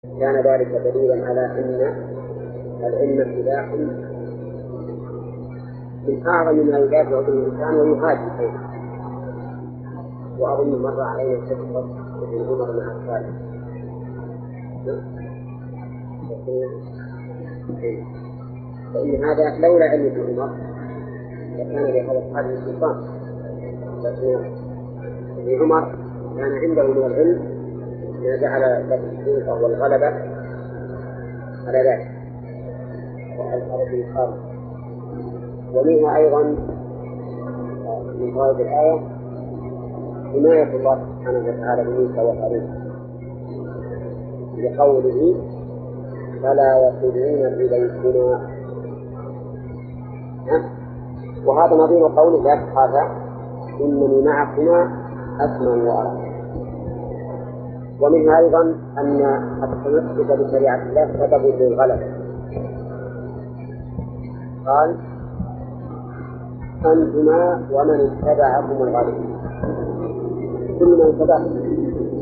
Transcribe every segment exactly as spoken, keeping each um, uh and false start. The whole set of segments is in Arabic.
كان ذلك دليلا على أن العلم سلاح من أعظم ما يدافع به الإنسان ويهاجم فيه. وأظن مر علينا قصة ابن عمر مع الخالد، فإن هذا لولا علم ابن عمر لكان لهذا الخالد سلطان، لكن ابن عمر كان عنده من العلم ما جعل السلطة والغلبة على ذلك وأظهر به الخالد. ومنها أيضا من فوائد الآية حماية الله سبحانه وتعالى بموسى وهارون لقوله فلا يصلون إليكما، وهذا نظير قوله لا تخافا إنني معكما أسمع وأرى. ومنها أيضا أن التمسك بشريعة الله سبب للغلبة. قال أنتما ومن اتبعكم الغالبين، كل من اتبعكم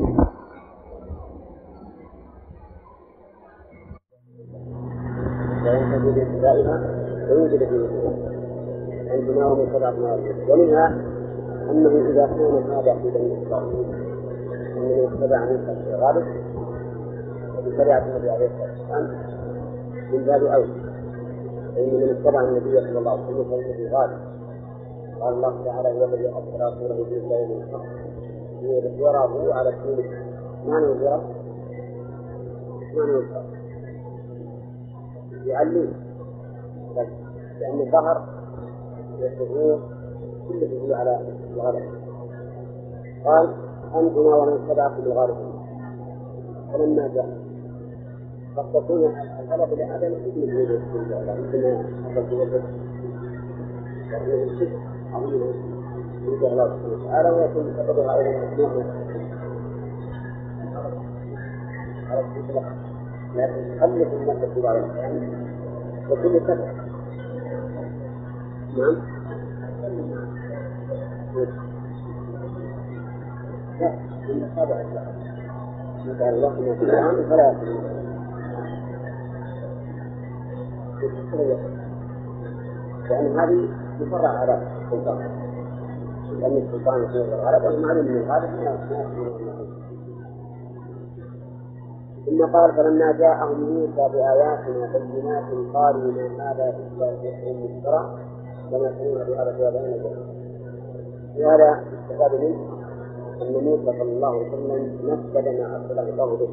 وينتهي باتباعها ويوجد في أنتما ومن اتبعكم الغالبين. ومنها أنه إذا كان هذا في بني إسرائيل أنه اتبع موسى في الغالب وبشريعة النبي عليه الصلاة والسلام من باب أولى، فإن من اتبع النبي صلى الله عليه وسلم فإنه في غالب. قال الله تعالى هو الذي أرسل رسوله بالهدى ودين الحق ليظهره على الدين. ما نظهره؟ ما نظهره؟ يعلم، لأن الظهر يظهر كل شيء على الغالب. قال أنتما ومن اتبعكم الغالبين. فلما جاء قد تكون الغلبة لعدم حكم الوجود في الله، مثل حصل في وجود لأنه الشرك عظيم عند الله سبحانه وتعالى، ويكون سببها أيضا مسموح على الإطلاق، لكن تخلف المادة في بعض الأحيان وكل سبب. نعم. لا، إن تابع الله مثل الله من القرآن فلا يكون لأن هذه مفرع على السلطان، لأن السلطان يكون الغالب والمعلوم من الغالب ما يكون. ثم قال فلما جاءهم موسى بآياتنا بينات قالوا ما هذا إلا سحر مفترى وما كنا بهذا في بين الجنة. وهذا استفاد منه أن موسى صلى الله عليه وسلم نفذ ما أرسله الله به.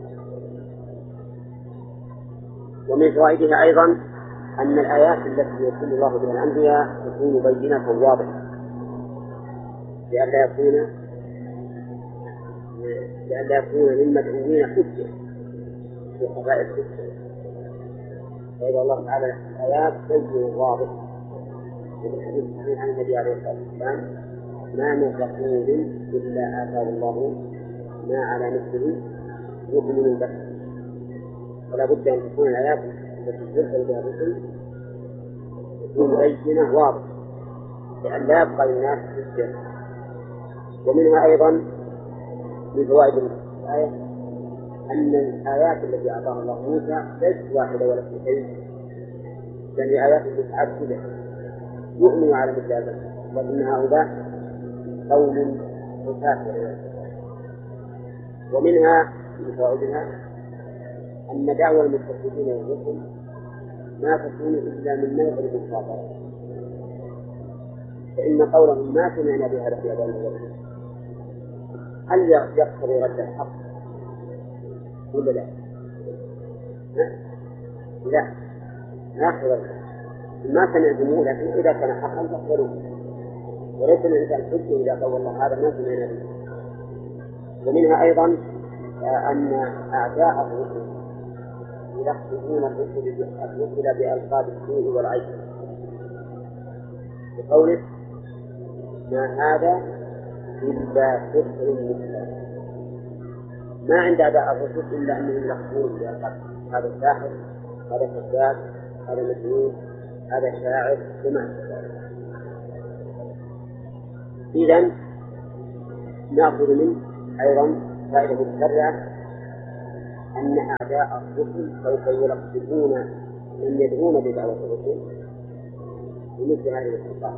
ومن فوائدها أيضا أن الآيات التي يرسل الله بها الأنبياء تكون بينة واضحة، لئلا يكون لئلا يكون للمدعوين حجة في قضايا الحجة. فإذا الله تعالى الآيات بينة واضحة، وفي الحديث الصحيح عن النبي عليه الصلاة والسلام ما من رسول إلا آتاه الله ما على مثله يؤمن البشر. ولا بد أن تكون الآيات التي ترسل بها الرسل تكون بينة واضحة لئلا يبقى للناس حجة. ومنها أيضا من فوائد الآية أن الآيات التي أعطاها الله موسى ليست واحدة ولا اثنتين، بل هي آيات متعددة يؤمن على مثل هذا، وإن هؤلاء قوم مكافر. ومنها من فوائدها أن دعوى المكذبين للرسل ما تكون إلا من نوع المخاطرة، فإن قولهم ما سمعنا بهذا في أبان الرسل هل يقتضي رد الحق ولا لا؟ لا، لا يقتضي رد الحق. ما سمعتموه، لكن إذا كان حقا فاقبلوه، وليس من الإنسان حجة إذا قال والله هذا ما سمعنا به. ومنها أيضا أن أعداء الرسل يلقبون الرسل بألقاب السوء والعيب، بقوله ما هذا إلا سحر مفترى. ما عند أعداء الرسل إلا أنهم يلقبون بألقاب هذا ساحر، هذا كذاب، هذا مجنون، هذا شاعر وما إذن نأخذ منه أيضا فائدة متفرعة أن أعداء الرسل سوف يلقبون من يدعون بدعوة الرسل بمثل هذه الألقاب،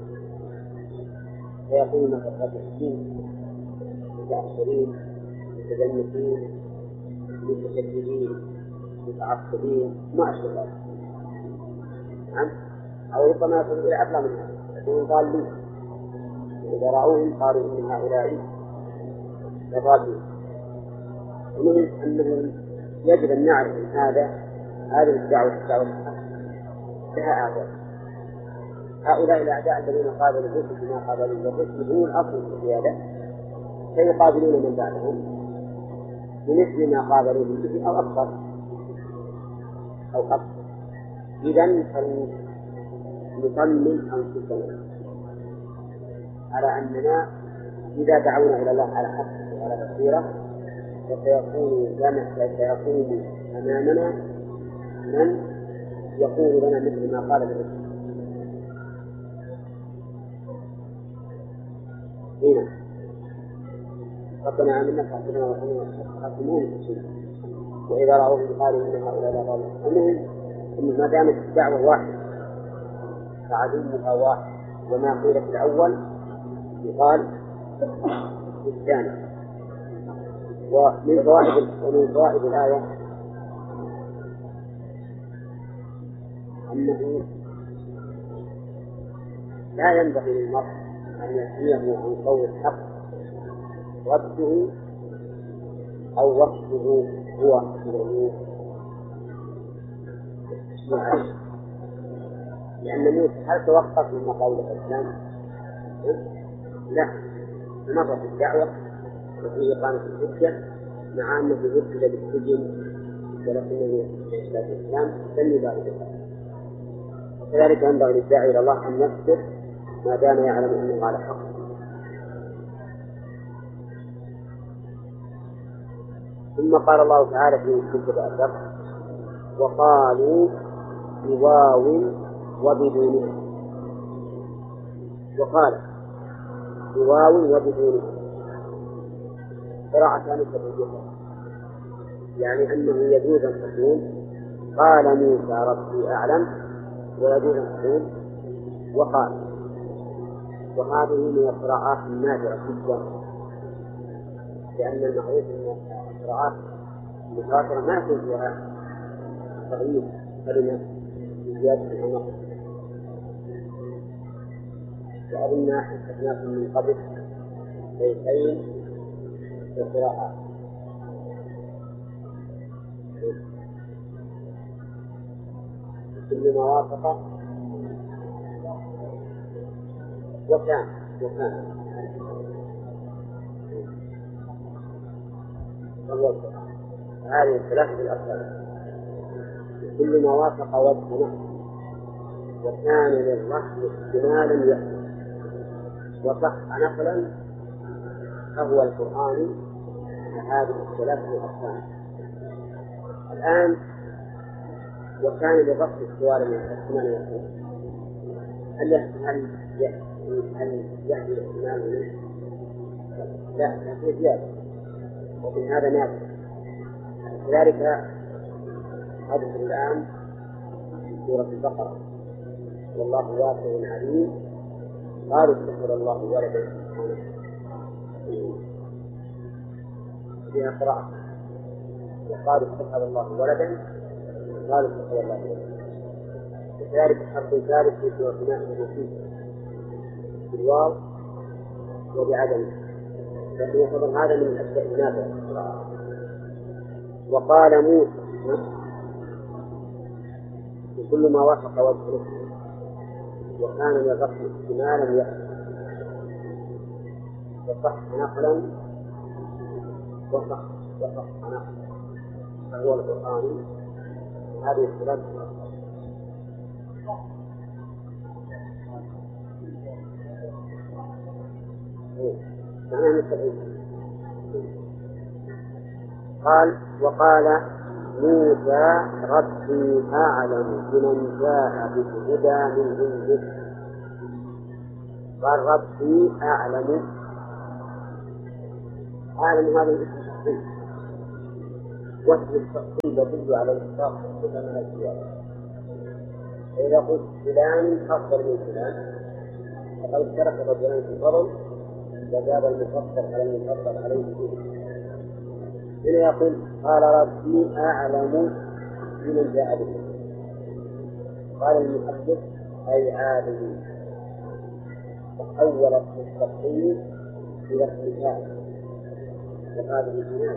فيقولون متفقهين متأخرين متجنسين متشددين متعصبين ما أشبه ذلك. نعم، أو ربما يصل إلى أقل من هذا، يكونون ضالين، إذا رأوهم قالوا إن هؤلاء لضالين. ومن أنه يجب أن نعرف أن هذا هذه الدعوة الدعوة الحق لها أعداء. هؤلاء الأعداء الذين قابلوا الرسل بما قابلوا الرسل هم الأصل في هذا، سيقابلون من بعدهم بمثل ما قابلوا به أو أكثر أو أكثر. إذن فلنطمن أنفسنا على أننا إذا دعونا إلى الله على حق وعلى بصيرة فسيكون لنا سيكون أمامنا من يقول لنا مثل ما قال الرسول. هنا ربنا آمنا فاحسبنا وحسبون وإذا رأوهم قالوا إن هؤلاء لضالون. المهم أن ما دامت الدعوة واحدة فعدوها واحد، وما قيل في الأول يقال في الثاني. ومن فوائد ومن فوائد الآية أنه لا ينبغي للمرء أن يحميه عن قول الحق رده أو وصفه هو الذي عليه، لأن موسى هل توقف من قول الإسلام؟ لا، مر في الدعوة وفي إقامة الحجة مع أنه يرسل بالسجن ولكنه يشتغل الإسلام لم يبالغ. وكذلك ينبغي للداعي إلى الله أن يصبر ما دام يعلم أنه على حق. ثم قال الله تعالى في سورة الأحزاب وقالوا بواو وبدونها، وقال بواو وبدونها قراءة متبينة، يعني أنه يجوز أن تقول قال موسى ربي أعلم، ويجوز أن تقول وقال. وهذه من القراءات النادرة جدا، لأن المعروف أن القراءات المتواترة ما يكون فيها تغيير كلمة زيادة أو نقص. وأظن حدثناكم من قبل بيتين في القراءات كل ما وافق وكان وكان هذه الثلاثة الأفضل كل ما وافق وجه وكان للرحم احتمالا يأتي وصح نقلا فهو القرآن هذه الثلاثة الأقسام. الآن وكان للرحم احتمالا يأتي، هل هل هل يأتي احتمال؟ لا، يأتي زيادة، ومن هذا نادر. كذلك حدث الآن في سورة البقرة والله واسع عليم قالوا اتخذ الله ولدا سبحانه فيها قراءة وقالوا اتخذ الله ولدا قالوا اتخذ الله ولدا. وكذلك الحرف الثالث في سورة النحل بالواو وبعدم، لكن يعتبر هذا من الأشياء النافعة. وقال موسى كل ما وافق وجه نفسه وكان للرسم احتمالا يحصل وصح نقلا وصح وصح نقلا فهو القرآن. هذه الثلاثة معناها مستقيم. قال وقال موسى ربي أعلم بمن جاء بالهدى من عنده. قال ربي أعلم، أعلم هذا الاسم شخصي وجه التفصيل يدل على الإطلاق كلما الزيادة. فإذا قلت فلان أفضل من فلان فقد اشترك الرجلان في الفضل وزاد المفضل على المفضل عليه فيه. هنا يقول قال ربي أعلم بمن جاء به. قال المؤلف أي عالم، وحول التفصيل إلى الكتاب، وهذه جناية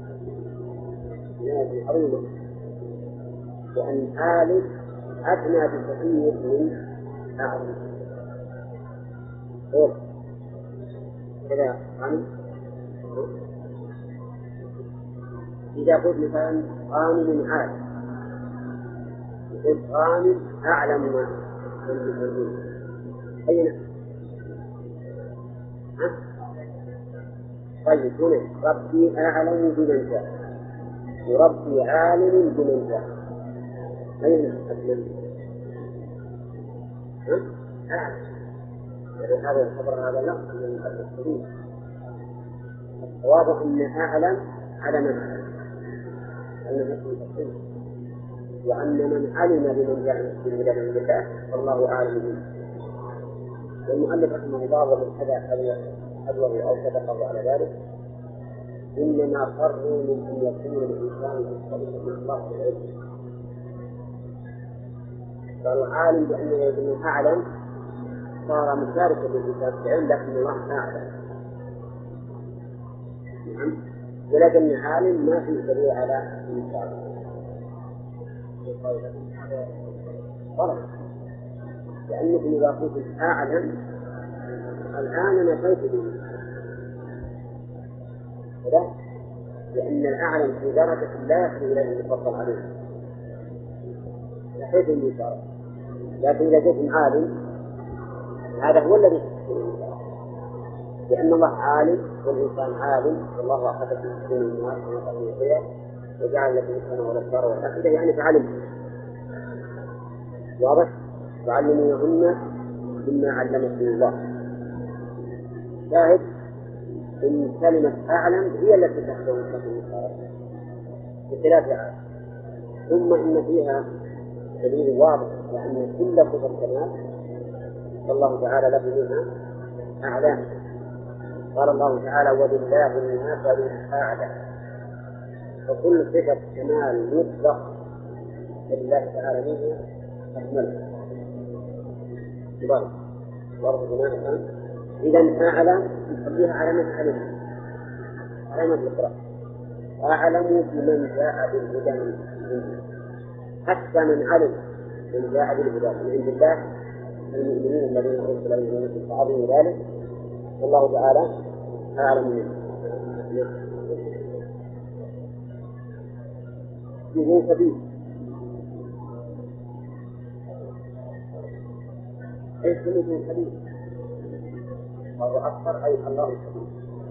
جناية عظيمة، وأن عالم أدنى بكثير من أعلم. قول كذا عن إذا قلت مثلا غانم عالم، يقول غانم أعلم ما من المسلمين. أي نعم. طيب هنا ربي أعلم بمن جاء وربي عالم بمن جاء. أي نعم أعلم. أعلم يعني هذا الخبر هذا لا من المسلمين. الصواب أن أعلم على من أعلم أنه اسم تفصيل، وأن من علم بمن جاء من الله من الله فالله أعلم منه. والمؤلف رحمه الله ومن هذا حذوه أو صدقه على ذلك إنما فروا من أن يكون الإنسان مستقيم من الله في العلم. فالعالم بأنه يكون أعلم صار مشاركا للإنسان في العلم، لكن الله أعلم. نعم. ولكن عالم ما فيه دليل على المشاركة. غلط، لأنكم إذا قلت أعلم الآن نفيت به، لأن الأعلم في درجة لا يصل إليه المفضل عليه، نفيت المشاركة. لكن إذا قلت عالم هذا هو الذي يحصل، لأن الله عالم والإنسان عالم، والله أخذ في سكون الناس ونقل فيها وجعل لكم السمع والأبصار والأفئدة، يعني فعلم. واضح؟ تعلمونهن مما علمكم الله. شاهد إن كلمة أعلم هي التي تحصل من المشاركة بخلاف عالم. ثم إن فيها دليل واضح على أن كل صفة الكمال الله تعالى له منها أعلام. قال الله تعالى ولله المثل الأعلى، فكل صفة كمال مطلق لله تعالى منها أكمل. إذا أعلم نخليها علامة علم، علامة الإقرار. أعلم بمن جاء بالهدى من عنده، حتى من علم من جاء بالهدى من عند الله المؤمنين الذين أرسل إليهم فعظموا ذلك، والله تعالى أعلم منه. يجون سبيل أي سبيل سبيل وهو أكثر أي الله سبيل.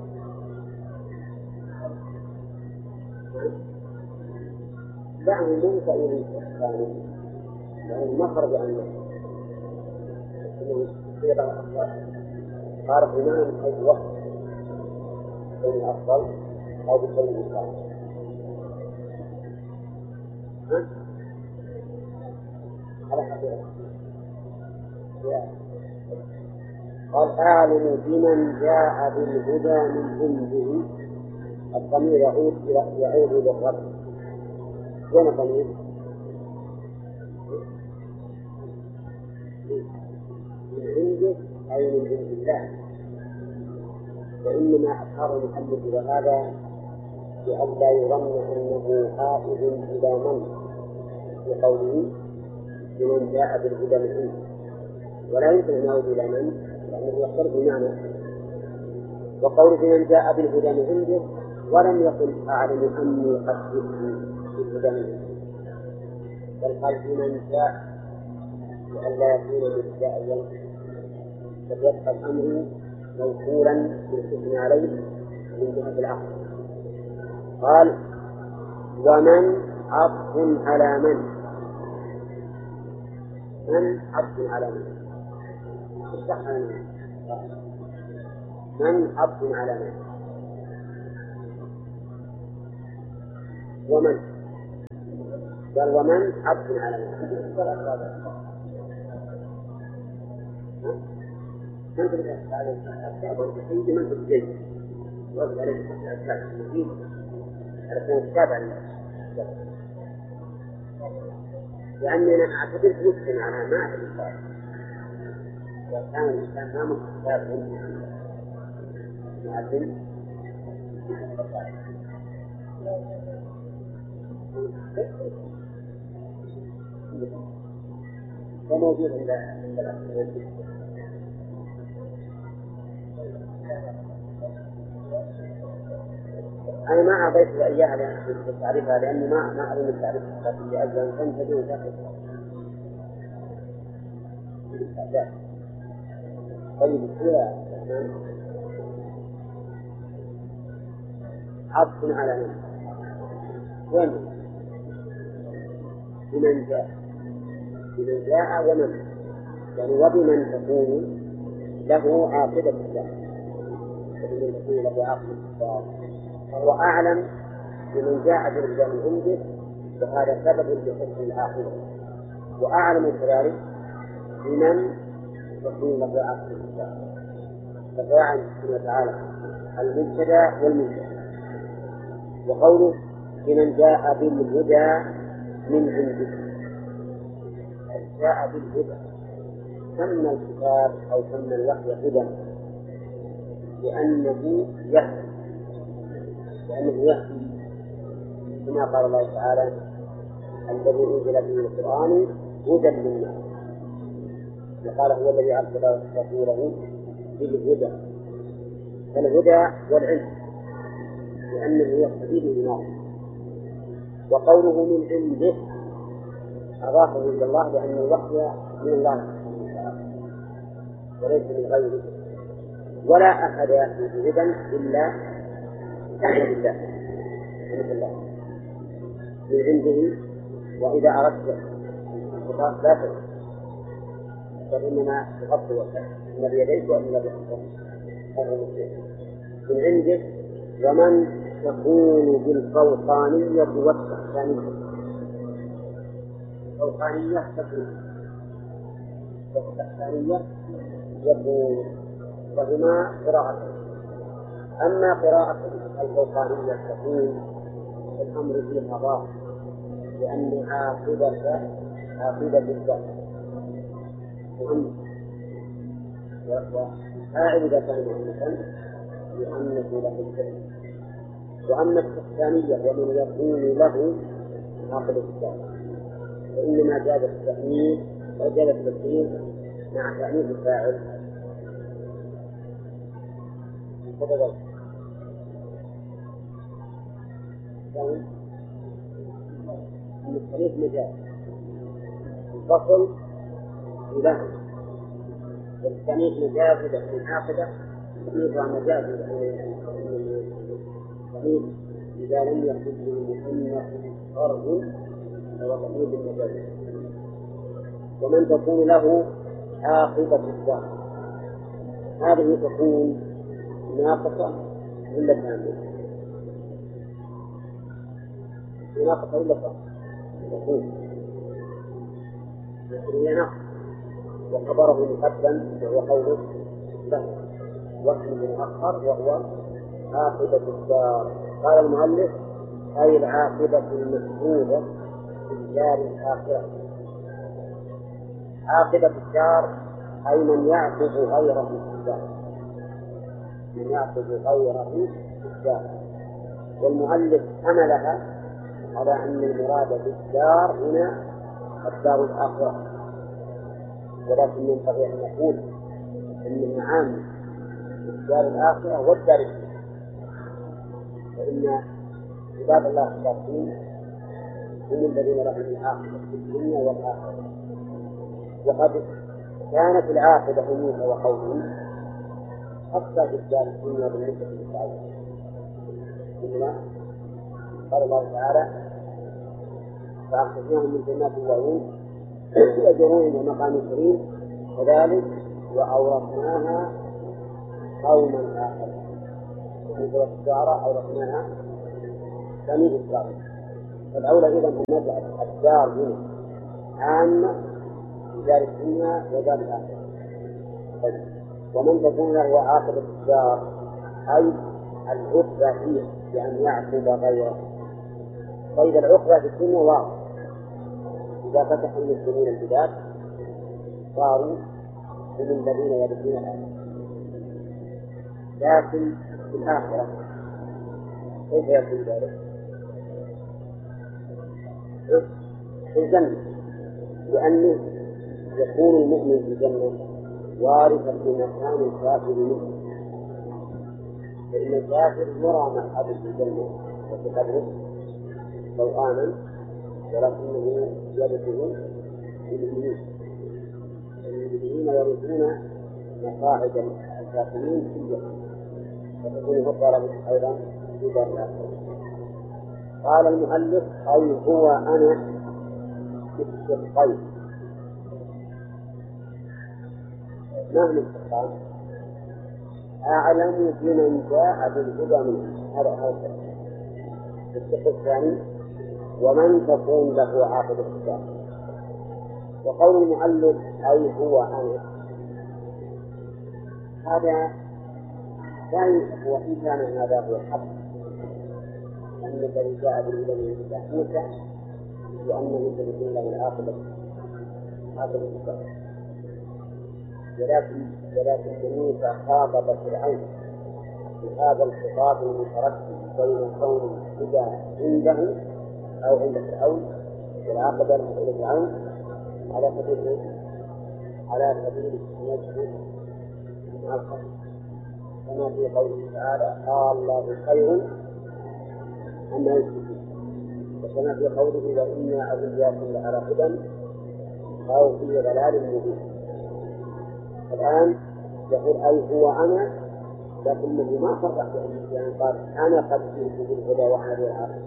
دعه منك إلى الثاني لأنه ما خرج عنه إنه صيغة أفضل. قال إمام أي وقت بين أفضل أو بكل مثال. على حقيقة قال أعلم بمن جاء بالهدى من عنده. الضمير يعود يعود للرب. وين الضمير؟ من عنده أي من عند الله. وإنما أشار المؤلف إلى هذا لئلا يظن أنه عائد إلى من بقوله بمن جاء بالهدى من عنده، ولا يمكن أن يعود إلى من لأنه يختلف المعنى. وقوله بمن جاء بالهدى من عنده ولم يقل أعلم أني قد جئت بالهدى من عنده، بل قال بمن جاء لئلا يكون مبتدئا فليبقى الأمر موصولا بالحكم عليه من جهة العقل. قال ومن عطف على من، من عطف على من اشرح لنا من عطف على من. ومن قال ومن عبد على من من تبدأ على الأشياء من تبدأ وقت عليه الأشياء المفيد على كون التابع لأننا أعتبر مسلم على ما أعتبر الإنسان وكان الإنسان ما مستقبل منه معلم وموجود عند الأخير أنا ما أعطيت إياها لتعرفها لأني ما ما أظن التعريف الخطية أجل أن تنتهي وتأخذ. طيب هو عطف على من؟ وين؟ بمن جاء بمن جاء ومن يعني وبمن تكون له عاقبة الدار وبمن تكون له عاقبة الدار فهو أعلم بمن جاء برجال عنده وهذا سبب لحكم العاقبة وأعلم كذلك بمن تكون له عاقبة الدار فسواء سبحانه وتعالى المبتدأ والمنتهى. وقوله بمن جاء بالهدى من عنده جاء بالهدى سمى الكتاب أو سمى الوحي هدى لأنه يهدي لأنه يهدي كما قال الله تعالى الذي أنزل به القرآن هدى للناس وقال هو الذي أرسل رسوله بالهدى فالهدى والعلم لأنه يقتدي بالناس. وقوله من عنده أضافه إلى الله لأن الوحي من الله سبحانه وتعالى وليس من غيره ولا أحد يأتي بهدى إلا بإذن الله بإذن الله من عنده. وإذا أردت الخطاب لا تغفر فإنما تغطي وجهك إن بيديك وإن بيديك من عندك. ومن تكون بالفوقانية والتحتانية الفوقانية تكون والتحتانية يكون وهما قراءة. أما قراءة الفوقانية تكون الأمر فيها ضار لأن عاقبة عاقبة الذات مهمة وفاعل إذا كان مهمة لأنه له الكلمة. وأما التحتانية ومن يكون له عاقبة الذات فإنما جاز التأنيث أو جاز التسليم مع تأنيث الفاعل فبدل يعني أن التأنيث مجاز الفصل له والتأنيث مجاز لأن العاقبة تأنيثها مجاز لأن التأنيث إذا لم يكن للمؤنث فرض فهو تأنيث المجاز. ومن تكون له عاقبة الدار هذه تكون ناقصة إلا كاملة ناقصة إلا كاملة تكون هي ناقصة وخبره مقدم وهو قوله له واسم مؤخر وهو عاقبة الدار. قال المؤلف أي العاقبة المشهودة في الدار الآخرة. عاقبة الدار أي من يعقب غيره في الدار من يعقب غيره في الدار. والمؤلف حملها على أن المراد بالدار هنا الدار الآخرة ولكن ينبغي أن نقول إنها عامة الدار الآخرة والدار الدنيا فإن عباد الله الصالحين هم الذين لهم العاقبة في الدنيا والآخرة. وقد كانت العاقبة في موسى وقومه حتى في الدار الدنيا بالنسبة للسعيد إنما قال الله تعالى فأخرجناهم من جنات وعيون وجنون ومقام كريم كذلك وأورثناها قوما آخر. في سورة الشعراء أورثناها بني إسرائيل فالأولى إذا أن نجعل الدار منه عامة في دار الدنيا ودار الآخرة. ومن تكون له عاقبة الدار أي العقبة فيه بأن يعقب غيره. طيب العقبة في الدنيا واضح، إذا فتح المسلمين البلاد صاروا هم الذين يرثون الأرض، لكن في الآخرة كيف يكون ذلك؟ في الجنة، لأنه يكون المؤمن في الجنة وارثا لمكان الكافر منه، فإن الكافر يرى مقعده في الجنة وتقرب لو آمن، ولكنه يرثه للمؤمنين. المؤمنين يرثون مقاعد الكافرين في الجنة، وتكون فضلا أيضا في دار الآخرة. قال المؤلف أي هو أنا في الشقين. ما هو الشقان؟ أعلم بمن جاء بالهدى منه، هذا هذا الشق الثاني ومن تكون له عاقبة الدار. وقول المؤلف أي هو أنا هذا لا يوجد، وإن كان هذا هو الحق أن الذي جاء بالهدى من الله موسى، وأنه سيكون له العاقبة عاقبة الدار. ولكن ولكن موسى خاطب فرعون بهذا الخطاب المترتب بين كون الهدى عنده أو عند فرعون والعاقبة عند فرعون على سبيل على سبيل التنجم مع الخير، كما في قوله تعالى قال الله خير أما يشركون، وكما في قوله وإنا أولياكم لعلى هدى أو في ضلال مبين. الآن يقول أي هو أنا، لكنه ما فرق بأن قال أنا قد جئت بالهدى وأنا بالعقل،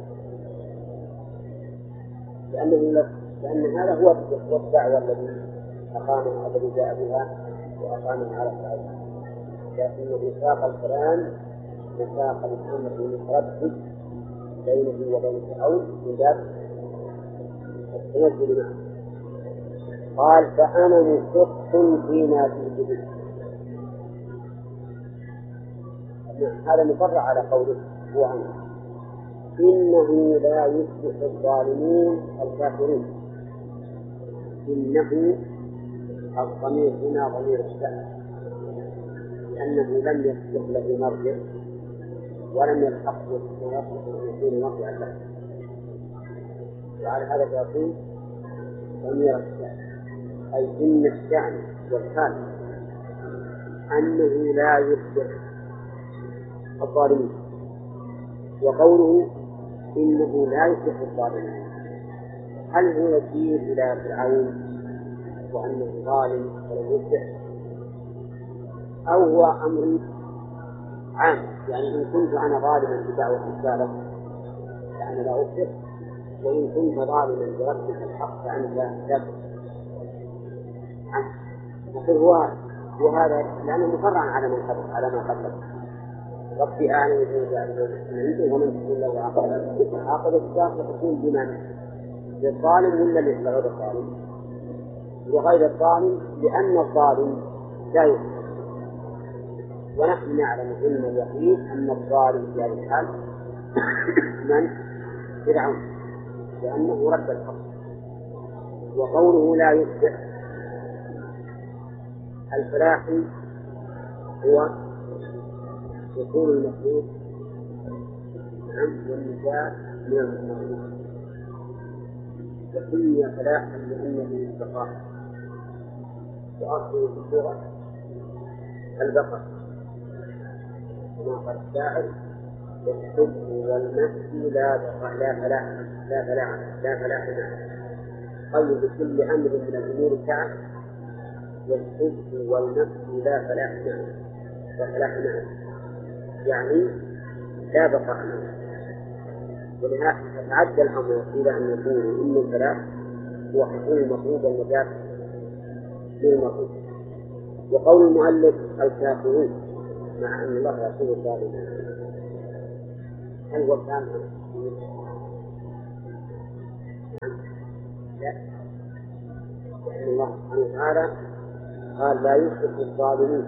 لأنه لأن هذا هو الدعوة الذي أقامها الذي جاء بها وأقامها على التعليم، لكن ميثاق الكلام ميثاق الأمر المتردد بينه وبين فرعون من باب التنزل معه. قال فأنا مشق فيما جئت به. هذا مفرع على قوله هو أنا، إنه لا يفلح الظالمون الكافرون. إنه الضمير هنا ضمير الشأن، لأنه لم يسبق له مرجع ولم يلحق ما يصلح أن يكون مرجعا له، وعلى هذا يقول ضمير الشأن، أي إن الشأن والحال أنه لا يفلح الظالمين. وقوله إنه لا يفلح الظالمين، هل هو يشير إلى فرعون وأنه ظالم ولم يفلح، أو هو أمر عام؟ يعني إن كنت أنا ظالما بدعوة الرسالة فأنا لا أفلح، وإن كنت ظالما برد الحق فأنا لا أفلح. نقول هو وهذا لأنه مفرع على من قبل على ما قبله. ربي أعلم بما جاء من ومن تكون له عاقبة عاقبة الدار تكون بمن؟ للظالم ولا لغير الظالم؟ لغير الظالم، لأن الظالم لا يفلح، ونحن نعلم علم اليقين أن الظالم في هذه الحال من؟ فرعون، لأنه رد الحق. وقوله لا يفلح، الفلاح هو يكون المخلوق نعم والنجاة من المخلوق، وسمي فلاحا لأنه البقاء، وأصله في اللغة البقاء، كما قال الشاعر والحب والنفس لا لا فلاح لا فلاح لا فلاح معه، قيد بكل أمر من الأمور سعة، والحب والنفس لا فلاح معه لا فلاح معه، يعني لا بقاء معه. ولهذا تعدى الأمر إلى أن يكون إن الفلاح هو حصول المطلوب والنجاة من المطلوب. وقول المؤلف الكافرون مع أن الله يقول الظالمين، هل هو كان لأن الله سبحانه وتعالى قال لا يشرك الظالمين،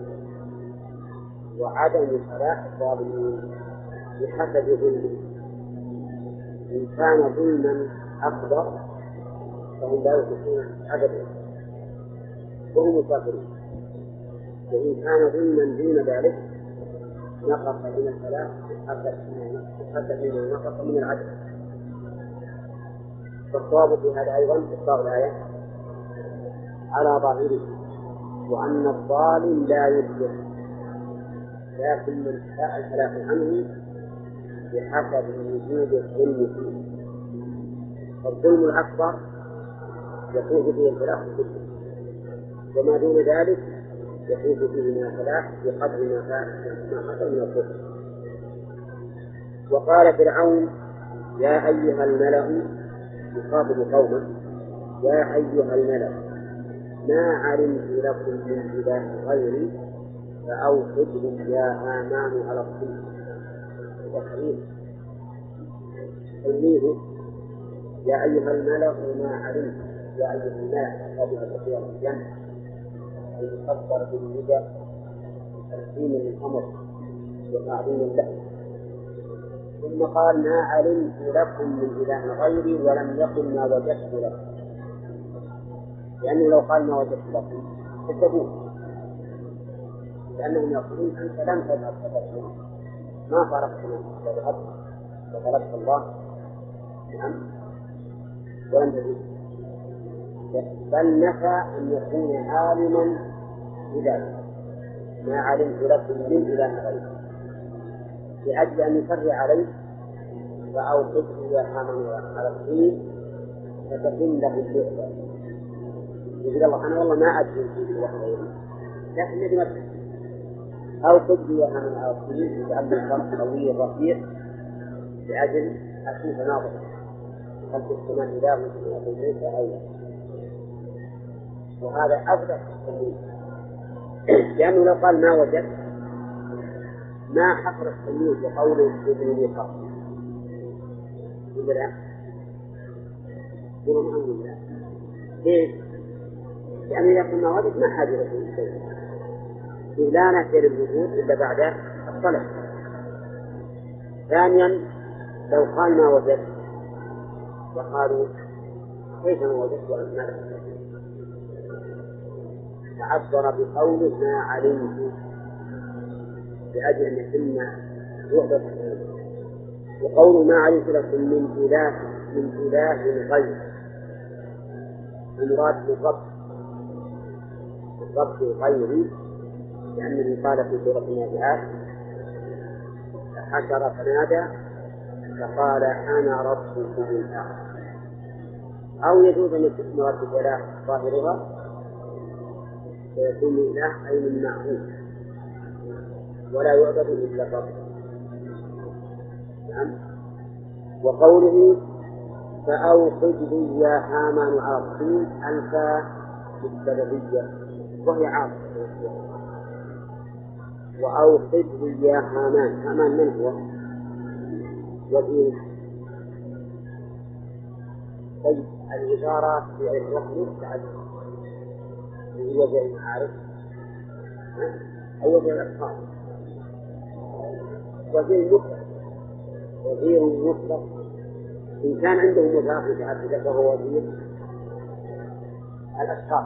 وعدم صلاح الظالمين بحسب ظلمه. إن كان ظلما أكبر فهم لا يشركون أبدا وهم الكافرون، وإن كان ظلما دون ذلك نقص من الصلاة بحسب ما نقص من العدل. فالصواب في هذا أيضا إطلاق الآية على ظاهره، وأن الظالم لا يشرك، لكن من شاء الخلاف عنه بحسب وجود الظلم فيه. الظلم الأكبر يفوز فيه الخلاف كله، وما دون ذلك يفوز فيه من الخلاف بقدر ما حصل من الكفر. وقال فرعون يا أيها الملأ يخاطب قومه يا أيها الملأ ما علمت لكم من إله غيري فأوقد لي يا هامان على الطين. وحديث تلميذه يا أيها الملأ ما علمت، يا أيها الملأ قبل كثير الجنة يقدر بالندى تقديم الأمر وتعظيم اللحم. ثم قال ما علمت لكم من إله غيري ولم يقل ما وجدت لكم، لأنه لو قال ما وجدت لكم كذبوه، لأنهم يقولون أنت لم تذهب فتذهب ما فارقت منه وذهبت وطلبت الله نعم ولم تجد، بل نفى أن يكون عالما بذلك ما علمت لكم من إله غيره، لأجل أن يفرع عليه فأوقد لي يا هامان على الطين فتكن له اللعبة. يقول الله أنا والله ما أدري في إله غيره لكن الذي ما تحسن أوقد لي يا هامان على الطين وتعلم الفرق قوي رفيع لأجل أشوف ناظر هل في السماء إله من أبو موسى أو لا. وهذا أبدأ التمييز، لأنه لو قال ما وجد ما حصل التمييز بقوله ابن لي قصر يقول لا يقول الحمد لله. ليش؟ لأنه يقول ما وجد ما حاجة له شيء، لا نفي للوجود إلا بعد الطلب. ثانيا لو قال ما وجد وقالوا كيف ما وجدت وأنت ما لك، تعبر بقوله ما علمت لأجل أن يتم وحدة. وقوله ما علمت لكم من إله من إله غير المراد بالرب الرب غيري، لأنه قال في سورة النازعات حشر فنادى فقال أنا ربكم الأعلى. أو يجوز أن يكون مراد الإله ظاهرها فيكون إله أي من معبود ولا يعبد إلا الرب. نعم. وقوله فأوقد لي يا هامان على الطين ألف بالسببية وهي عاصفة. وأوقد لي يا هامان، هامان من هو؟ وزير. طيب الإشارة في الرقم تعجب هي زي المعارف أو زي الأشخاص. وزير مطلق وزير مطلق إن كان عنده مضاف متعددة فهو وزير الأشخاص.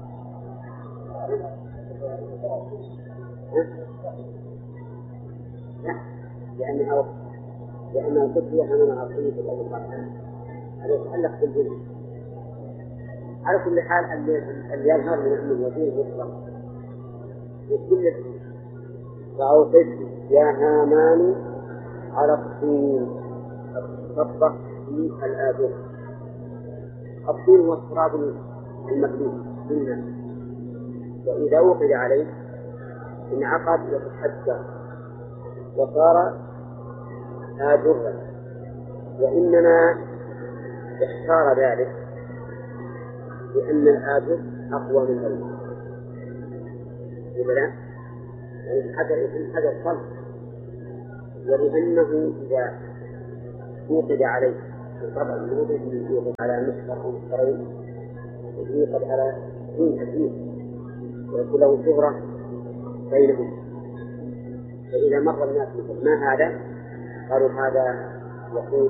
لا لأنها لأنها تتبع من عصية الأول هذا يتعلق بالجنس. على كل حال اللي يظهر من أنه وزير مطلق وكل فأوقد يا هامان على الطين تطبق في الآذر. الطين هو التراب المكتوب بالناس، وإذا وقد عليه انعقد وتحجر وصار آذرا، وإنما اختار ذلك لأن الآذر أقوى من الأول ولا يعني حدث صلب، ولأنه إذا وقد عليه طبعا يوجد يوجد على مصدر المفترين يجري قد على دين كثير ويكون له شهرة بينهم. فإذا مر الناس مثل ما هذا قالوا هذا يقول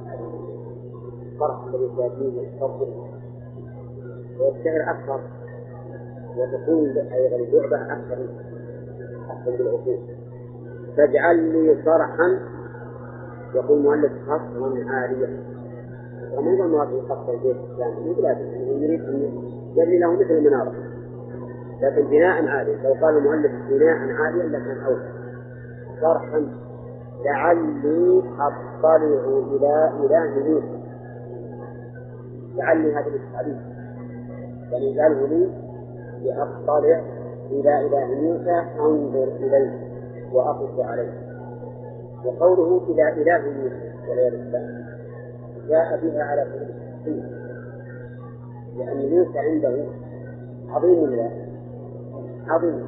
الفرح الذي يأتيه الفضل ويشتهر أكثر وتكون أيضا اللعبة أكثر أحسن بالعقول. فاجعل لي صرحا يقول مؤلف قصرا عاليا وموضع مواضيع قصر البيت الإسلامي يقول يريد أن يبني له مثل المنارة لكن بناء عاليا. لو قال المؤلف بناء عاليا لكان أوسع. صرحا لعلي أطلع إلى إله موسى. لعلي هذا التعليم يعني قاله لي لأطلع إلى إله موسى أنظر إليه وأقف عليه. وقوله إلى إله موسى والعياذ بالله جاء بها على سبيل التحقيق لأن موسى عنده عظيم الله عظيم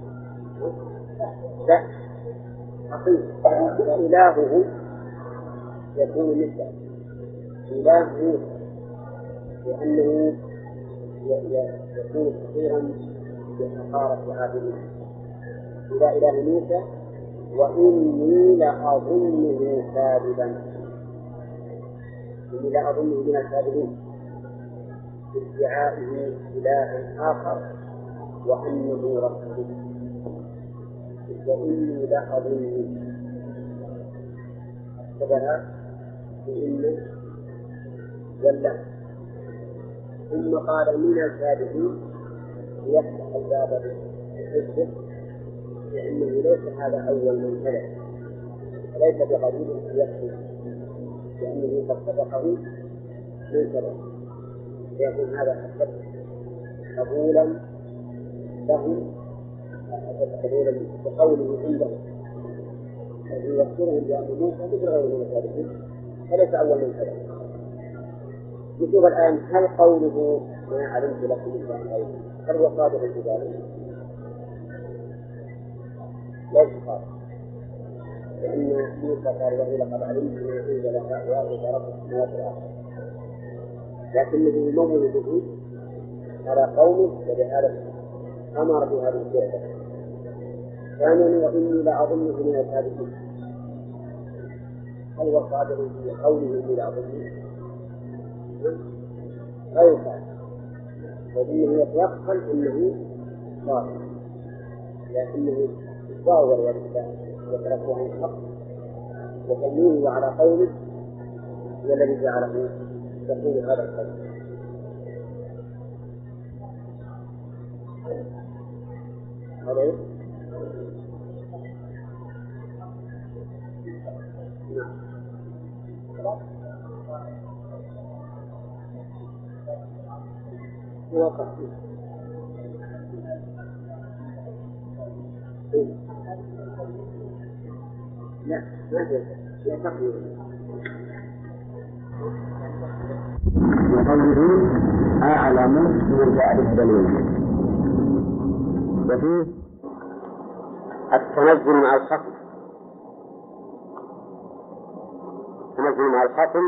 لا حقيقي فإلهه يكون مثله إله موسى لأنه يكون كثيرا بحقارة عابدين. إلى إله موسى وإني لأظنه كاذبا. إني لأظنه من الكاذبين بادعائه إله آخر وأنه رسول. وإني لأظنه أكتبها بإن ولا ثم قال من الكاذبين ليفتح الباب بالحجة لأنه ليس هذا أول من كذب وليس بقليل يكفي لأنه قد سبقه من كذب ليكون هذا السبب قبولا لهم قبولا بقوله عندهم الذي يذكرهم بأن موسى مثل غيره من الكاذبين فليس أول من كذب. نشوف الآن هل قوله ما علمت لكم من غيره هل هو صادق في ذلك؟ ليس صادق لأن موسى قال له لقد علمت ما أنزل هؤلاء رب السماوات والأرض لكنه يمول به على قومه ولهذا أمر بهذه الفعلة. ثانيا وإني لأظنه من الكاذبين هل هو صادق في قوله إني لأظنه؟ غير صادق وإنه يتيقن أنه صادق لكنه يتظاهر ويتركه عن الحق وتمييزه على قوله هو الذي جعله يقول هذا القول. هذا نعم وقع لا ما في لا تقريبا وقوله أعلم من جعل الدليل وفيه التنزل مع الخصم. التنزل مع الخصم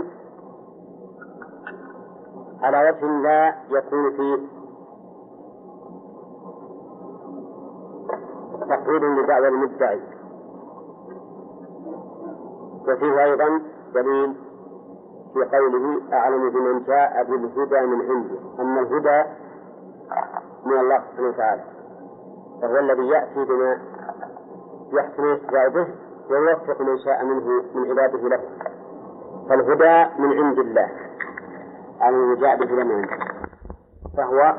على وجه لا يكون فيه تقرير لدعوى المدعي. وفيه أيضا دليل في قوله أعلم بمن جاء بالهدى من عنده أن الهدى من الله سبحانه وتعالى فهو الذي يأتي بما يحسن الاهتداء به ويوفق من شاء منه من عباده له. فالهدى من عند الله على من جاء بالهدى من عنده فهو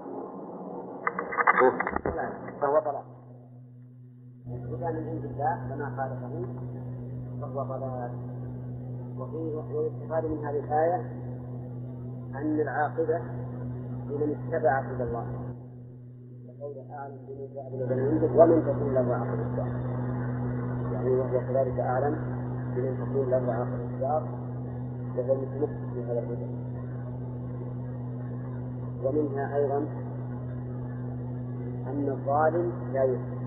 فهو ضلال. الهدى من عند الله فما خالفه فهو ضلال. وفيه ويستفاد من هذه الآية أن العاقبة لمن اتبع هدى الله وقول أعلم بمن جاء بالهدى من عنده ومن تكون له عاقبة الدار يعني وهو كذلك أعلم بمن تكون له عاقبة الدار وهو متمسك في هذا الهدى. ومنها أيضا أن الظالم لا يسلم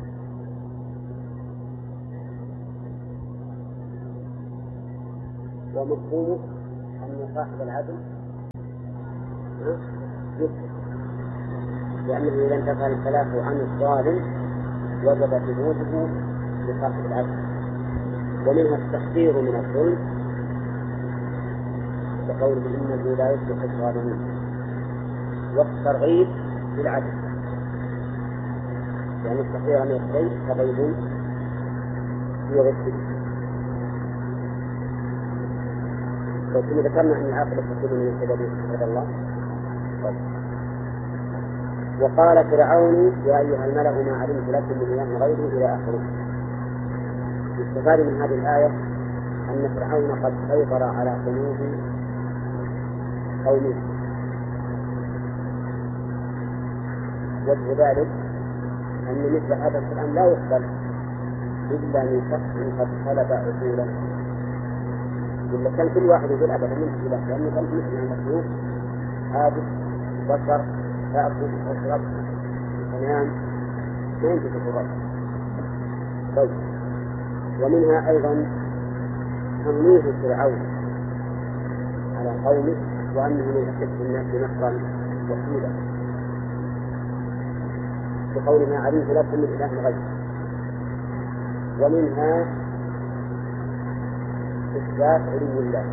ومفهومه أن صاحب العدل يكفر، لأنه إذا انتفى الكلام عن الظالم وجب ثبوته لصاحب العدل. ومنها التحذير من الظلم كقوله إنه لا يفلح الظالمين، والترغيب بالعدل، يعني التحذير من الشيء تغيب في ضده. وكما ذكرنا أن العاقبة تكون من سبب هدى الله. وقال فرعون يا أيها الملأ ما علمت لكم من إله غيري إلى آخره. يستفاد من هذه الآية أن فرعون قد سيطر على قلوب قومه. وجه ذلك أن مثل هذا الكلام لا يقبل إلا من شخص قد خلب عقوله، إلا كان كل واحد يقول أبدا من إله، لأنه كان مثل المخلوق عابد بشر تأكل وتشرب وتنام ما ينتهي الرب. طيب، ومنها أيضا تمويه فرعون على قومه وأنه من أشد الناس نصرا وحيدا، بقول ما علمت لكم من إله غيره. ومنها إثبات علو الله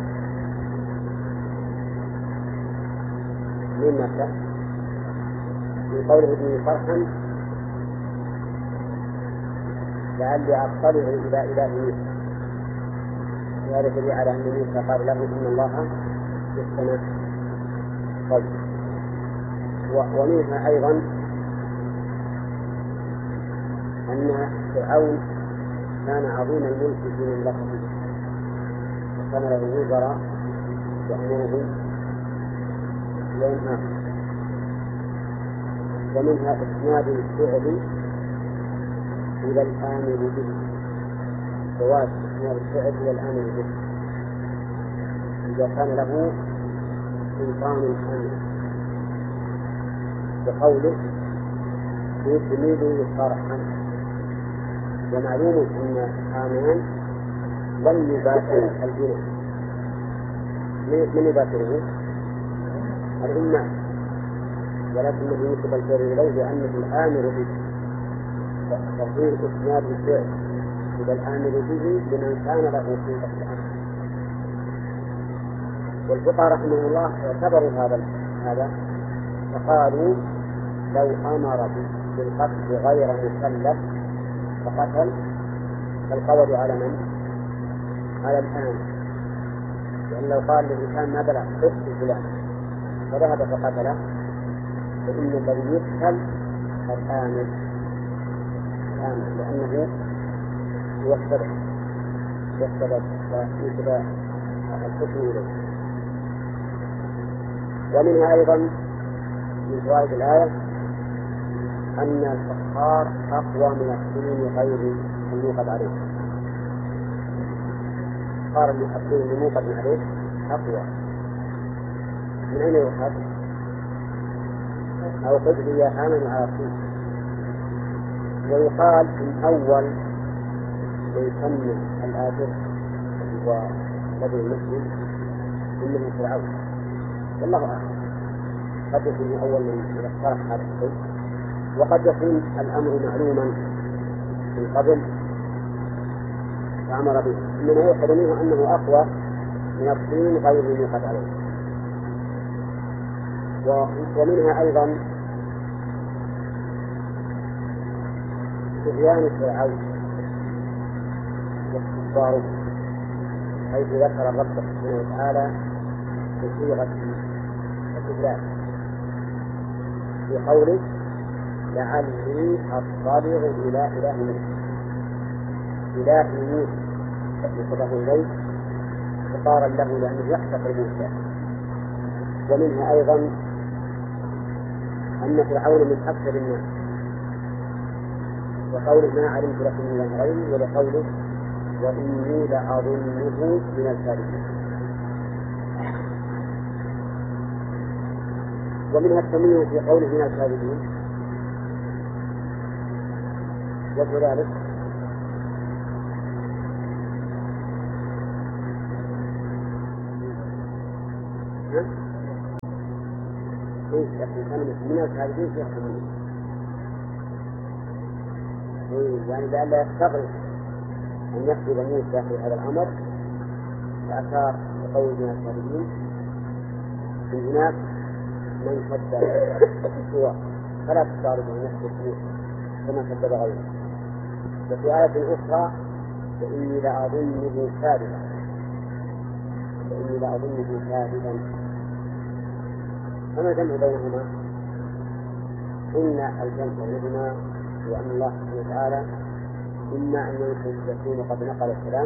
مما كان من قوله ابن فرحا لعلي أطلع إلى إله موسى، وهذا دليل على أن موسى قال له إن الله في السماء. طيب، ومنها أيضا أن فرعون كان عظيم الملك في مملكته وكان له وزراء يأمره وينهاه. ومنها إسناد الفعل إلى الآمر به، جواز إسناد الفعل إلى الآمر به إذا كان له سلطان الأمر، بقوله يسند فرحا. ومعلوم أن حامان لم يباشر البناء، من يباشره؟ الأمة، ولكنه ينسب الفعل إليه لأنه الآمر به، فتقول إسناد الفعل إلى الآمر به لمن كان له سلطة الأمر. والفقهاء رحمه الله اعتبروا هذا هذا فقالوا لو أمر بالقتل غير مكلف فقتل فالقول على من؟ على الآمر، لأن لو قال للإنسان ما بلغ اقتل فلان فذهب فقتله فإن الذي يقتل الآمر الآمر لأنه هو السبب والسبب ويجب الحكم إليه. ومنها أيضا من فوائد الآية أن الفخار أقوى من السنين غير الموقد عليه. الفخار السنين الموقد عليه أقوى. من أين يؤخذ؟ أو قد هي حامل على السنين. ويقال من أول يسمى الآخر والذي المسلم إنه فرعون، والله أعلم. قد يكون أول من اقترح هذا الشيء، وقد يكون الأمر معلوما من قبل فأمر به، إنما يؤخذ منه أنه أقوى من الطين غير الموقد عليه. ومنها أيضا طغيان فرعون واستكباره، حيث ذكر الرب سبحانه وتعالى بصيغة الاستدلال في قوله لعلي أطلع إلى إله موسى. إله موسى يصبه إليه اختصارا له لأنه يحتقر موسى. ومنها أيضا أن فرعون من أكثر الناس، وقوله ما علمت لكم من إله غيري، ولقوله وإني لأظنه من الكاذبين. ومنها التمييز في قوله من الكاذبين، وجه ذلك ليش لكن كلمة من الكاذبين في حكمه يعني لئلا يستغرب أن يكذب موسى في هذا الأمر فأشار بقول من الكاذبين من هناك من كذب سوى فلا تستغرب أن يكذب موسى كما كذب غيره. وفي آية أخرى فإني لأظنه كاذبا فإني لأظنه كاذبا. فما الجمع بينهما؟ إن الجمع بينهما وأن الله سبحانه وتعالى إما أن يكون قد نقل الكلام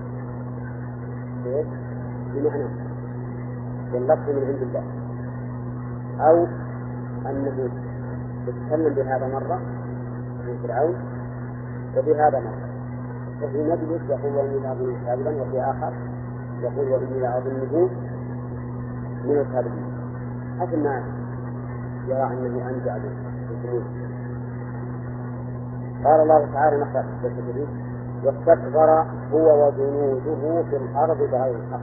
بمعنى واللفظ من عند الله أو أنه يتكلم بهذا مرة من فرعون وبهذا مرة. وفي مجلس يقول وإني لأظنه كاذبا وفي آخر يقول وإني لأظنه من الكاذبين حتى ما يرى أنه أنجع بالجنود. قال الله تعالى نقرأ في الجديد واستكبر هو وجنوده في الأرض بغير الحق.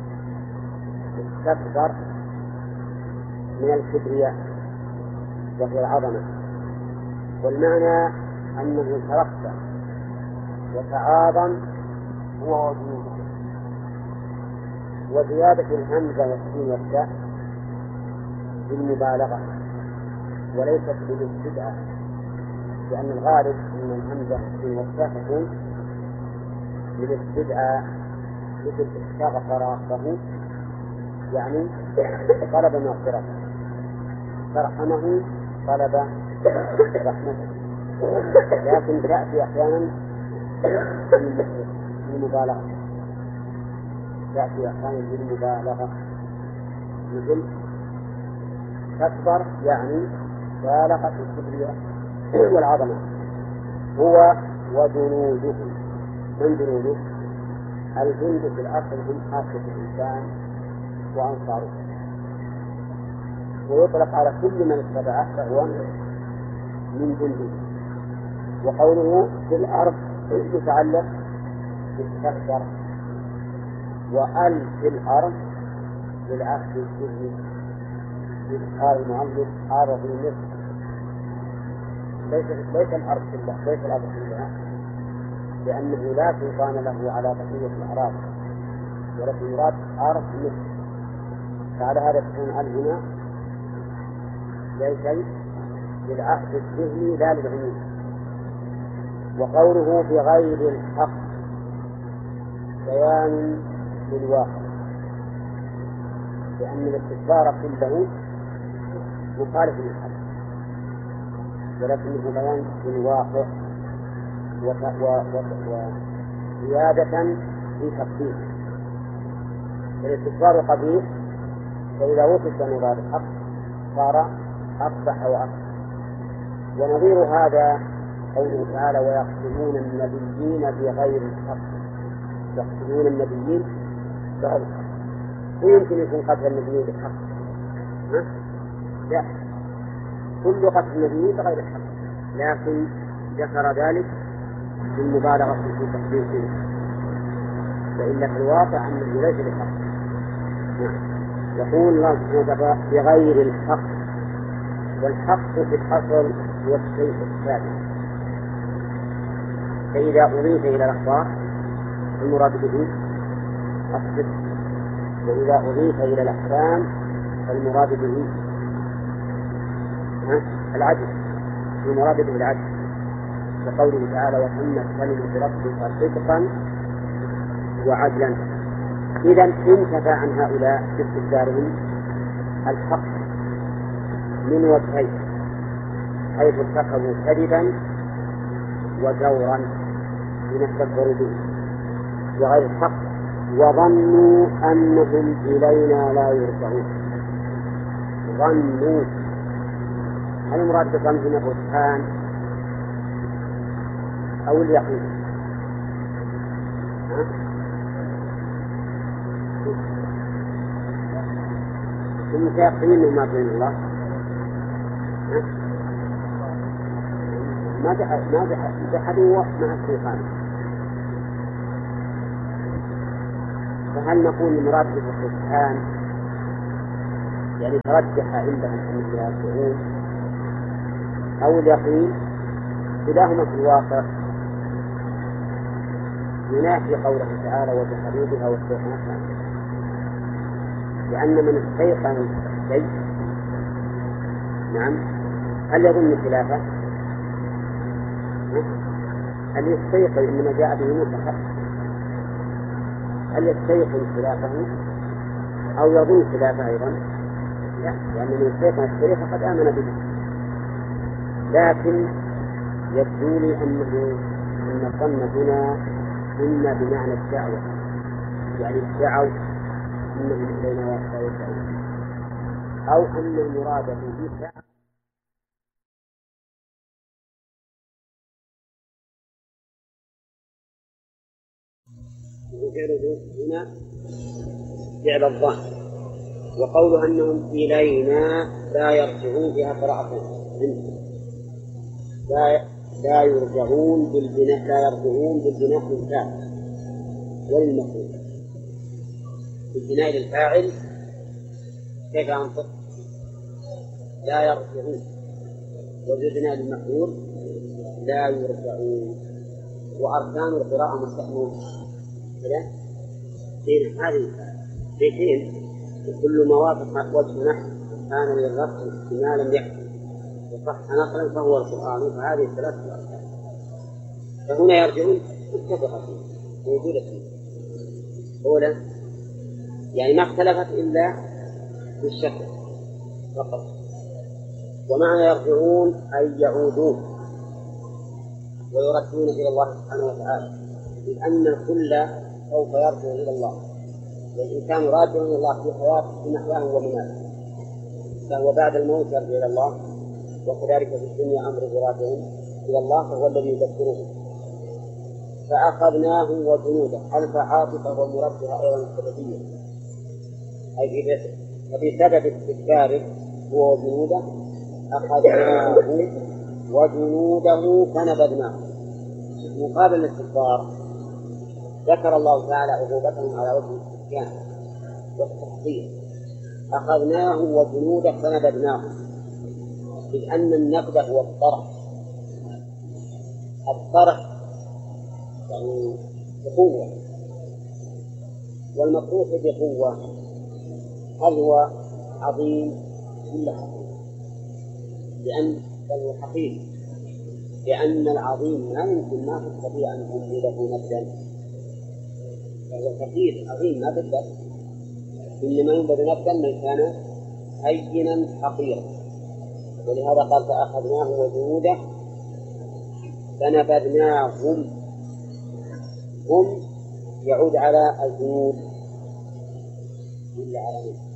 استكبر من الكبرياء وهي العظمة والمعنى أنه ترفع وتعاظم هو وجنوده. وزيادة الهمزة والسين والتاء بالمبالغة وليست بالاستدعاء لأن الغالب أن الهمزة والسين والتاء تكون بالاستدعاء مثل استغفر ربه يعني طلب مغفرة فرحمه طلب رحمته. لكن تأتي أحيانا بالمبالغة تأتي أحيانا بالمبالغة مثل تكبر يعني بالغة الكبرياء والعظمة. هو وجنوده من جنوده؟ الجند في الأصل هم حاسة الإنسان وأنصاره ويطلق على كل من اتبعه فهو من جنده. وقوله في الأرض يتعلق بالتكبر وأل في الأرض للعهد السري قال المؤلف أرض مصر ليس ليس الأرض كلها ليس الأرض كلها لأنه لا سلطان له على بقية الأراض ولكن يراد أرض مصر. فعلى هذا تكون أل هنا ليس للعهد الذهني لا للعموم. وقوله بغير الحق بيان للواقع لأن الاستكبار كله مخالف للحق ولكنه بيان للواقع وزيادة في تقديم. الاستكبار قبيح فإذا وصف مراد الحق صار أقبح وأقبح. ونظير هذا قوله تعالى ويقتلون النبيين بغير الحق. يقتلون النبيين بغير الحق ويمكن يكون قتل النبيين بالحق ها؟ لا كل قتل النبيين بغير الحق لكن ذكر ذلك بالمبالغة في تحديثه فإلا في الواقع أنه ليس بالحق. يقول الله سبحانه وتعالى بغير الحق والحق في الأصل هو الشيء الثابت فإذا أضيف إلى الأخبار المراد به الصدق وإذا أضيف إلى الأحكام فالمراد به العدل المراد به العدل وقوله تعالى وتمت كلمة ربك صدقا وعدلا. إذا انتفى عن هؤلاء باستكبارهم الحق من وجهين حيث ارتكبوا كذبا وجورا بما استكبروا به وغير الحق وظنوا أنهم إلينا لا يرجعون. ظنوا هل المراد بالظن هنا الرجحان أو اليقين؟ هم متيقنين ما بين الله ما جحد ما جحدوا مع الشيطان. فهل نقول المراد بالرجحان يعني ترجح عندهم أنهم يرجعون أو اليقين، كلاهما في الواقع ينافي قوله تعالى وبحدودها واستيقنتها، لأن من استيقن الشيء نعم هل يظن خلافه؟ هل يستيقن إنما جاء به موسى حق؟ هل يستيقن خلافه أو يظن خلافه أيضا؟ لا، لأن من استيقن الشيء فقد آمن به. لكن يبدو لي أنه أن الظن هنا إما بمعنى الدعوة، يعني الدعوة إنهم إلينا لا يدعون، أو أن المراد به ساعة فعله هنا فعل الظن. وقوله أنهم إلينا لا يرجعون بها قراءة لا لا يرجعون بالبناء لا يرجعون بالبناء للفاعل والمفعول. بالبناء للفاعل كيف أنطق؟ لا يرجعون، وبالبناء للمفعول لا يرجعون. وأركان القراءة مستحمون كذا بين هذه بيتين، وكل ما وافق وجه نحو كان للرفع احتمالا يحصل وصح نقلا فهو القرآن. فهذه الثلاث أركان، فهنا يرجعون متفقة موجودة فيه أولا، يعني ما اختلفت إلا في الشكل فقط. ومعنى يرجعون أي يعودون ويردون إلى الله سبحانه وتعالى، لأن الكل سوف يرجع إلى الله، والإنسان راجع إلى الله في حياته في محياه ومماته، فهو بعد الموت يرجع إلى الله. وكذلك في الدنيا أمره راجع إلى الله، فهو الذي يذكره. فأخذناه وجنوده ألف عاطفة ومردها أيضا السببية، أي في سبب استكباره هو وجنوده أخذناه وجنوده فنبذناه. مقابل الاستكبار ذكر الله تعالى عقوبتهم على وجه الاستكبار والتحقير. أخذناه وجنوده فنبذناه، إذ أن النبذ هو الطرح. الطرح يعني بقوة، والمطروح بقوة هل هو عظيم ولا حقير؟ لأن هو حقير، لأن العظيم ما يمكن ما تستطيع أن تنزل له نبذا، فهو حقير عظيم ما تقدر، إنما ينبذ نبذا من كان هينا حقيرا. ولهذا قال فأخذناه وجنوده فنبذناهم. هم يعود على الجنود إلا على من؟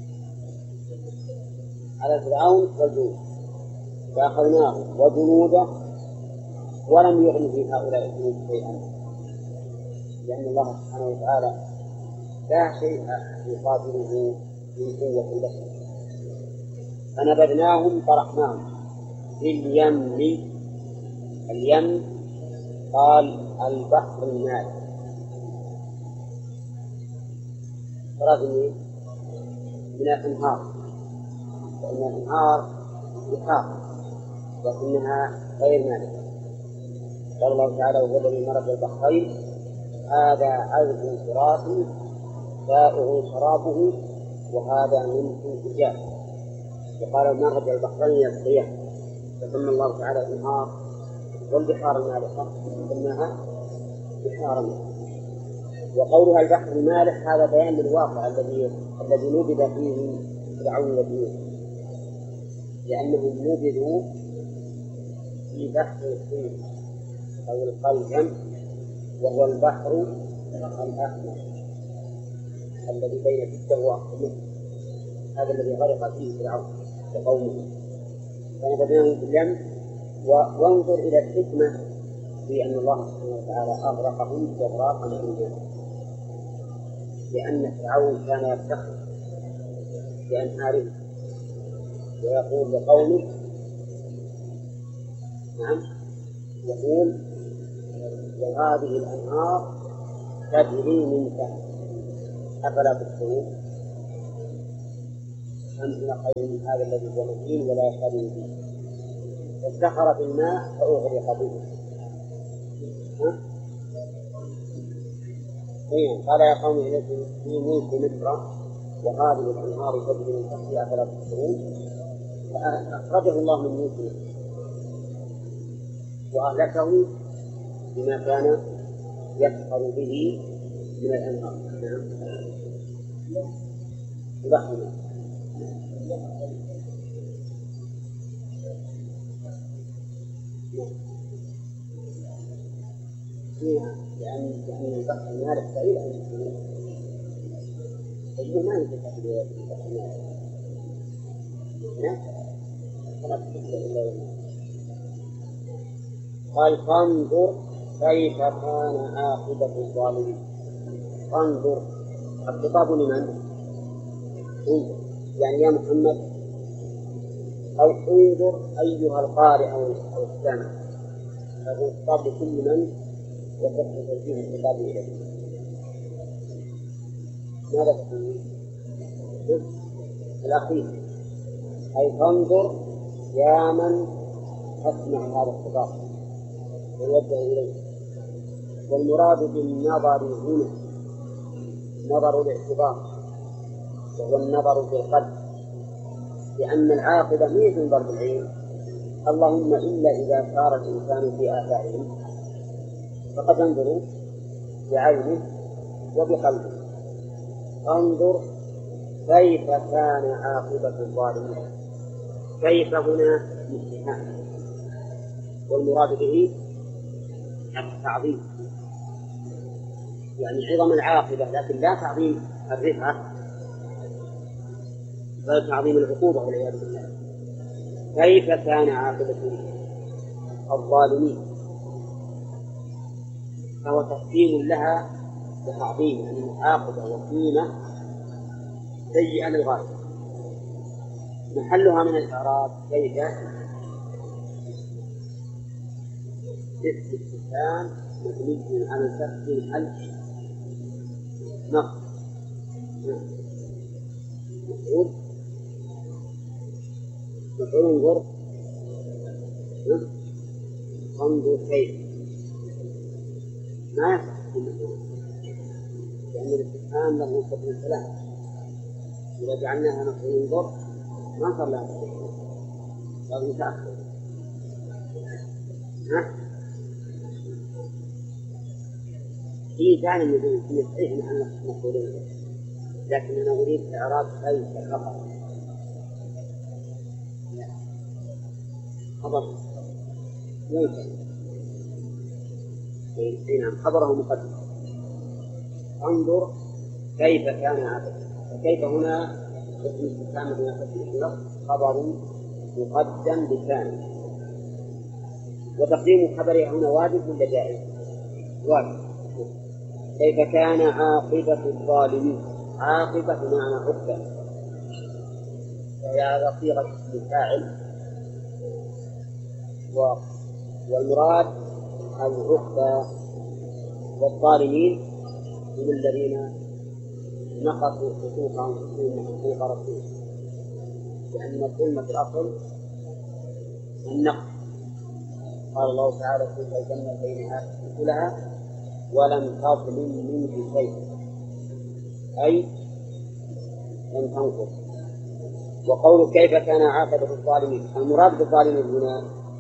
على فرعون والجنود. فأخذناه وجنوده ولم يغن في هؤلاء الجنود شيئا، لأن الله سبحانه وتعالى لا شيء يقابله من قوة البشر. فنبذناهم طرحناهم في اليم. اليم قال البحر المالح، فرضني من الأنهار، فإن الأنهار بحار لكنها غير مالحة. قال الله تعالى وهو الذي مرج البحرين هذا عذب فرات سائغ شرابه وهذا ملح أجاج. وقال مرج البحرين يلتقيان، فسمى الله تعالى الأنهار والبحار المالحة سماها بحار مالحة. وقولها البحر المالح هذا بيان للواقع الذي الذي نبذ فيه فرعون وجنوده، لأنهم نبذوا في بحر الطين أو القلزم، وهو البحر الأحمر الذي بين جدة وأخمه، هذا الذي غرق فيه فرعون وقومه. فنبذناهم في اليم. وانظر إلى الحكمة في أن الله سبحانه وتعالى أغرقهم إغراقا عندهم، لأن فرعون كان يفتخر بأنهاره ويقول لقومه نعم يقول وهذه الأنهار تجري من تحت أفلا تبصرون. أم أنا خير من هذا الذي هو مهين ولا يكاد يبين فافتخر بالماء فأغرق به. قال يا قوم إليكم في ملك مصر وهذه الأنهار تجري من تحتها أفلا تبصرون فأخرجه الله من ملك مصر وأهلكه بما كان يسخر به من الأنهار. نعم. يعني يعني البحر المالح بعيد عن السنين الجنة ما ينتفع بالبحر المالح فلا تحس إلا قال فانظر كيف كان عاقبة الظالمين. فانظر الخطاب لمن؟ يعني يا محمد أو انظر أيها القارئ أو السامع. هذا الخطاب لكل من يصح توجيه الخطاب إليه. ماذا تقول؟ الأخير أي فانظر يا من تسمع هذا الخطاب ويوجه إليه. والمراد بالنظر هنا نظر الاعتبار وهو النظر بالقلب لأن العاقبة هي تنظر بالعين اللهم إلا إذا صار الإنسان في آثارهم فقد انظروا بعينه وبقلبه. انظر كيف كان عاقبة الظالمين. كيف هنا استفهام والمراد به التعظيم يعني عظم العاقبة لكن لا تعظيم الرفعة بل تعظيم العقوبة والعياذ بالله. كيف كان عاقبة الظالمين فهو تقديم لها بتعظيم يعني عاقبة وقيمة سيئة للغاية. محلها من الإعراب كيف استفهام مبني على الفتح محل نقص مفعول مفعول انظر انظر كيف ما يصح لأن الاستفهام له قبل ثلاثة إذا جعلناها مفعول انظر ما صار لها صار متأخر. ها في ثاني من يصحيح أن مفعولين لكن أنا أريد إعراب كيف فقط خبر ممكن نعم خبره مقدم. انظر كيف كان عاقبة فكيف هنا اسم استفهام بما فتح خبر مقدم بثاني وتقديم خبره هنا واجب ولا جائز؟ واجب. كيف كان عاقبة الظالمين. عاقبة بمعنى عقبة وهي على صيغة اسم فاعل والمراد العقبة والظالمين هم الذين نقصوا حقوقهم حقوق رسوله لأن الظلم في الأصل النقص. قال الله تعالى كيف الجنة بينها كلها ولم تظلم منه شيء أي لم تنقص. وقول كيف كان عاقبة الظالمين المراد بالظالمين هنا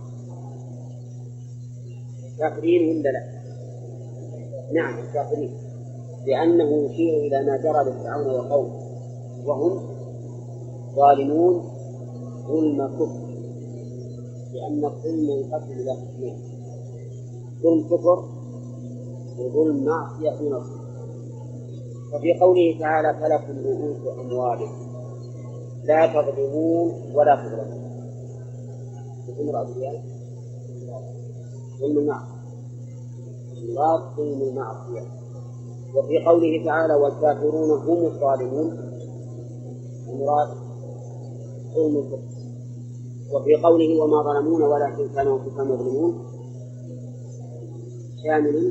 كافرين ولا لا؟ نعم كافرين لأنه يشير إلى ما جرى لفرعون وقومه وهم ظالمون ظلم كفر لأن الظلم ينقسم إلى قسمين ظلم كفر وظلم معصية في نفسه. وفي قوله تعالى فلكم رؤوس أموالكم لا تظلمون ولا تظلمون بامرأة ظلم المعصية مراد ظلم المعصية. وفي قوله تعالى والكافرون هم الظالمون المراد ظلم الكفر. وفي قوله وما ظلمون ولكن كانوا أنفسهم يظلمون شامل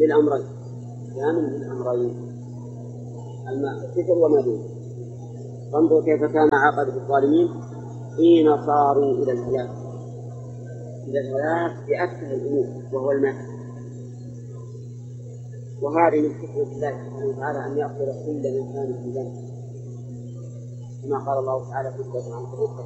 للأمرين شامل للأمرين الكفر وما دونه. فانظر كيف كان عاقبة الظالمين حين صاروا إلى الهلاك، إلى الهلاك بأكثر الأمور وهو الماء. وهذه من حكمة الله سبحانه وتعالى أن يأخذ كل إنسان بذنبه، كما قال الله تعالى في سورة العنكبوت